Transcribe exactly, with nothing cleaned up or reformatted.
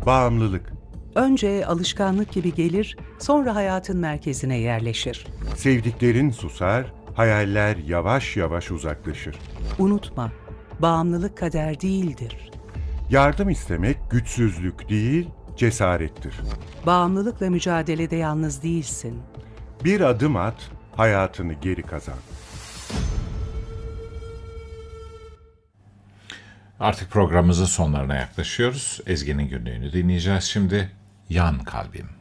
Bağımlılık. Önce alışkanlık gibi gelir, sonra hayatın merkezine yerleşir. Sevdiklerin susar, hayaller yavaş yavaş uzaklaşır. Unutma, bağımlılık kader değildir. Yardım istemek güçsüzlük değil, cesarettir. Bağımlılıkla mücadelede yalnız değilsin. Bir adım at, hayatını geri kazan. Artık programımızın sonlarına yaklaşıyoruz. Ezgi'nin günlüğünü dinleyeceğiz şimdi. Yan Kalbim.